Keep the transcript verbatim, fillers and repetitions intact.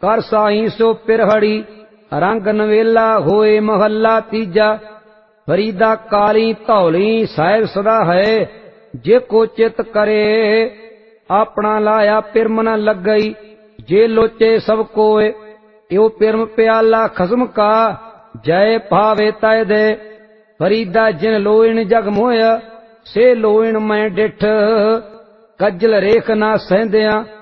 कर साई सो पिरहड़ी रंग नवेला होए महला तीजा। फरीदा काली धौली साहिब सदा है जे को चित करे अपना लाया पिरम न लग गई। जे लोचे सब कोय यो पिरम प्याला खसम का जय भावे तय दे। फरीदा जिन लोइन जग मोय से लोइन मैं डिठ कजल रेख ना सहंदिया।